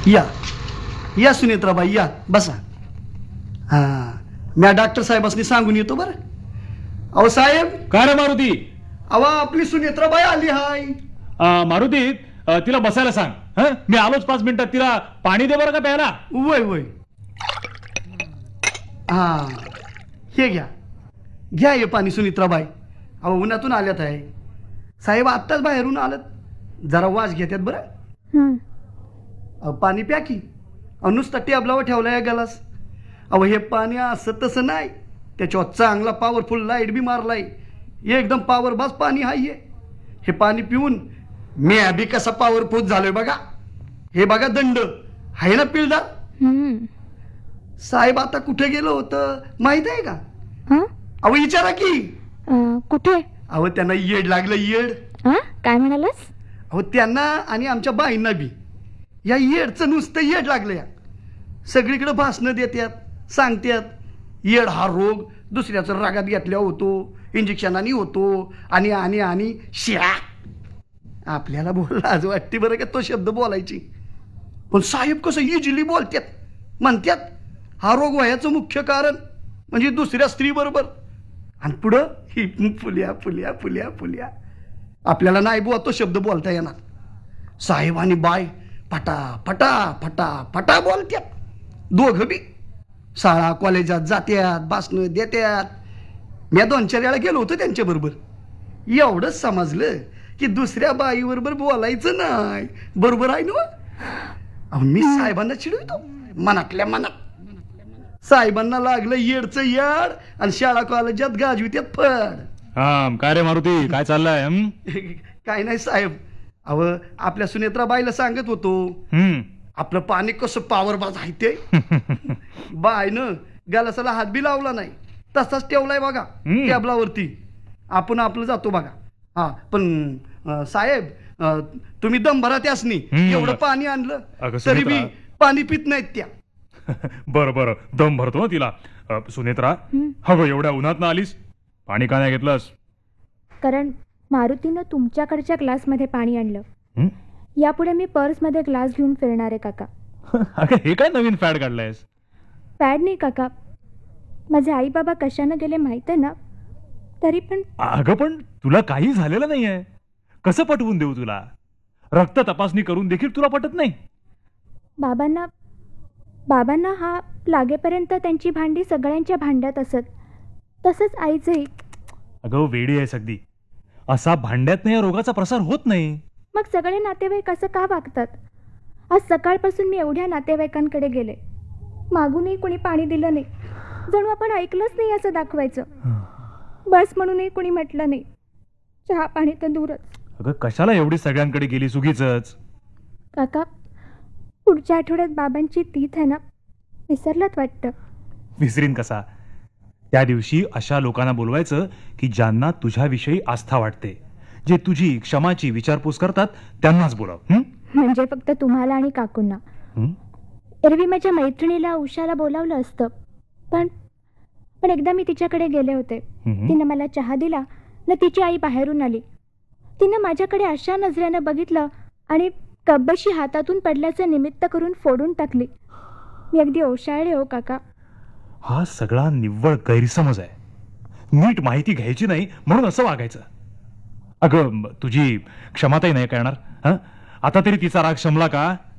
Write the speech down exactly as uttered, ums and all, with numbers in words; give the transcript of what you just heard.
या या सुनेत्राबाई या बसा. हा मी डॉक्टर साहेबांनी सांगून येतो बरं. अहो साहेब. काय रे मारुती? अहो आपली सुनेत्राबाई आली हाय. अं, मारुती अं, तिला बसायला सांग. हं? मी आलोच पाच मिनिटात. तिला पाणी दे बरं का प्यायला. वय वय. हा हे घ्या घ्या हे पाणी सुनेत्राबाई. अहो उन्हातून आल्यात आहे. साहेब आत्ताच बाहेरून आलत. जरा वास घेतात बरं. अहो पाणी प्या की. अहो नुसतं टेबलावर ठेवलाय गलास. अहो हे पाणी असं तसं नाही. त्याच्यावर चांगला पॉवरफुल लाईट बी मारलाय. एकदम पॉवर बास पाणी हाय. हे पाणी पिऊन मी बी कसा पॉवरफुल झालोय बघा. हे बघा दंड आहे ना पिलदा. साहेब आता कुठे गेलो होतं माहित आहे का? अहो विचारा की. कुठे? अहो त्यांना येड लागलं येड. काय म्हणालास? अहो त्यांना आणि आमच्या बाईंना बी या येडचं नुसतं येड लागलं. या सगळीकडे भाषणं देतात सांगतात. येड हा रोग दुसऱ्याचं रागात घेतल्यावर होतो. इंजेक्शनानी होतो आणि आणि आणि शिळा. आपल्याला बोलला आज वाटते बरं का तो शब्द बोलायची. पण साहेब कसं इजिली बोलतात. म्हणतात हा रोग व्हायचं मुख्य कारण म्हणजे दुसऱ्या स्त्री बरोबर. आणि पुढं ही फुल्या फुल्या फुल्या फुल्या. आपल्याला नाही बुवा तो शब्द बोलता येणार. साहेब आणि बाय फटा फटा फटा फटा बोलत्यात. दोघं बी शाळा कॉलेजात जात्यात भाषणं देत्यात. मी दोन चार वेळा गेलो होतो त्यांच्या बरोबर. एवढंच समजलं की दुसऱ्या बाईबरोबर बोलायचं नाही. बरोबर आहे ना? अहो मी साहेबांना चिडवितो मनातल्या मनात. साहेबांना लागलं येडचं येड आणि शाळा कॉलेजात गाजवित्यात फड. हा काय रे मारुती काय चाललंय? काय नाही साहेब. अहो आपल्या सुनेत्राबाईला सांगत होतो आपलं पाणी कसं पॉवर बाज आहे ते. बायनं गलासाला हात बी लावला नाही तसाच ठेवलाय बघा टेबलावरती. आपण आपलं जातो बघा. हा पण साहेब तुम्ही दम भरा त्यासनी. एवढं पाणी आणलं तरी बी पाणी पित नाहीत त्या. बरं बरं दम भरतो ना तिला. सुनेत्रा हवं एवढ्या उन्हात ना आलीस पाणी का नाही घेतलंस? कारण मारुतीनं तुमच्याकडच्या ग्लासमध्ये पाणी आणलं. यापुढे मी पर्समध्ये ग्लास घेऊन फिरणार आहे काका. अगं हे काय नवीन फॅड काढलंयस? फॅड नाही काका. माझे आई बाबा कशानं गेले माहित आहे ना. तरी पण अगं पण तुला काही झालेलं नाहीये. कसं पटवून देऊ तुला? रक्त तपासणी करून देखील तुला पटत नाही? बाबांना बाबांना हा लागेपर्यंत त्यांची भांडी सगळ्यांच्या भांड्यात असत. तसंच आईचंही. अगं वेडी आहेस अगदी. असा भांड्यात नाही या रोगाचा प्रसार होत नाही. मग सगळे नातेवाईक असं का वागतात? आज सकाळपासून मी एवढ्या नातेवाईकांकडे गेले. मागूनही कोणी पाणी दिलं नाही. जणू आपण ऐकलंच नाही असं दाखवायचं. बस म्हणूनही कोणी म्हटलं नाही. चहा पाणी तर दूरच. अगं कशाला एवढी सगळ्यांकडे गेली सुगीच? काका पुढच्या आठवड्यात बाबांची तीथ आहे ना. विसरलात वाटतं. विसरीन कसा? त्या दिवशी अशा लोकांना बोलवायचं की ज्यांना तुझ्याविषयी आस्था वाटते. जे तुझी क्षमाची विचारपूस करतात त्यांनाच बोलाव. म्हणजे फक्त तुम्हाला आणि काकूंना. एरवी माझ्या मैत्रिणीला उषाला बोलावलं असतं. पण पण एकदा मी तिच्याकडे गेले होते. तिनं मला चहा दिला न तिची आई बाहेरून आली. तिनं माझ्याकडे अशा नजरेनं बघितलं आणि कब्बशी हातातून पडल्याचं निमित्त करून फोडून टाकली. मी अगदी ओशाळले हो काका. हा सगळा निव्वळ गैरसमज आहे. नीट माहिती घ्यायची नाही म्हणून असं वागायचं. अगं तुझी क्षमाताही नाही करणार. आता तरी तिचा राग शमला का?